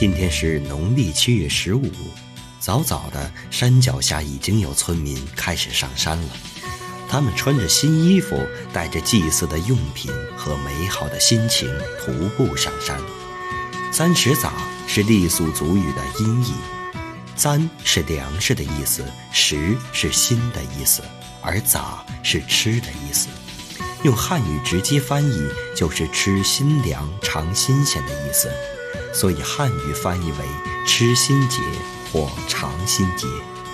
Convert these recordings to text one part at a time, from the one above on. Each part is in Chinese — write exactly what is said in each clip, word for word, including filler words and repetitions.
今天是农历七月十五，早早的，山脚下已经有村民开始上山了。他们穿着新衣服，带着祭祀的用品和美好的心情，徒步上山。簪石撒是傈僳族语的音译，簪是粮食的意思，石是心的意思，而撒是吃的意思。用汉语直接翻译就是吃新粮、尝新鲜的意思，所以汉语翻译为吃新节或尝新节。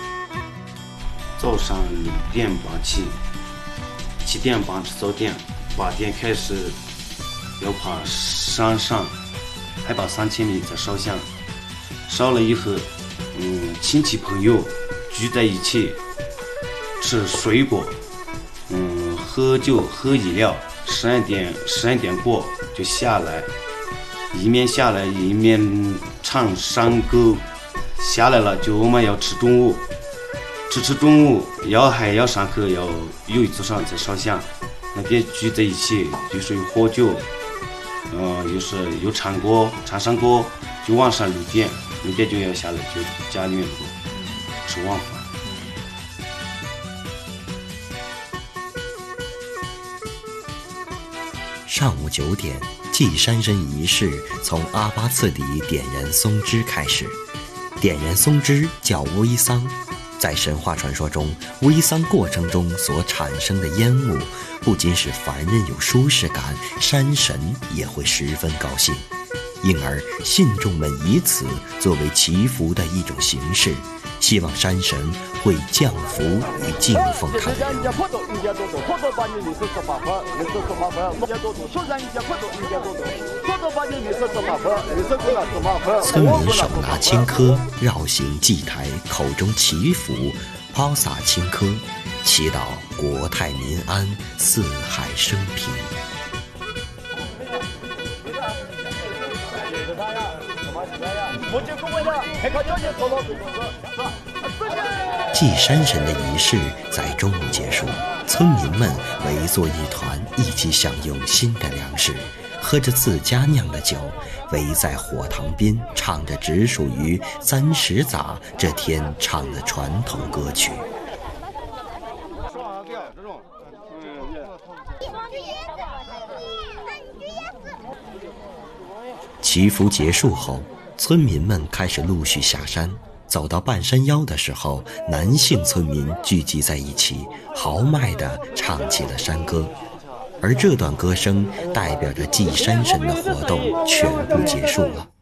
早上六点半起，七点半吃早点，八点开始要爬山上，海拔三千米再烧香。烧了以后，嗯，亲戚朋友聚在一起吃水果，嗯，喝酒喝饮料，十二点十二点过就下来，一面下来一面唱山歌。下来了就我们要吃中午，吃吃中午要还要上课，要有一组上再烧香。那边聚在一起就是有喝酒，呃，又是有唱歌唱山歌，就晚上六点六点就要下来，就家里面吃晚饭。 上午九点，祭山神仪式从阿巴次底点燃松枝开始。点燃松枝叫煨桑，在神话传说中，煨桑过程中所产生的烟雾，不仅使凡人有舒适感，山神也会十分高兴。因而信众们以此作为祈福的一种形式，希望山神会降福与敬奉他们。村民手拿青稞，绕行祭台，口中祈福，抛洒青稞，祈祷国泰民安，四海升平。祭山神的仪式在中午结束，村民们围作一团，一起享用新的粮食，喝着自家酿的酒，围在火塘边，唱着只属于簪石撒这天唱的传统歌曲。祈福结束后，村民们开始陆续下山。走到半山腰的时候，男性村民聚集在一起，豪迈地唱起了山歌，而这段歌声代表着祭山神的活动全部结束了。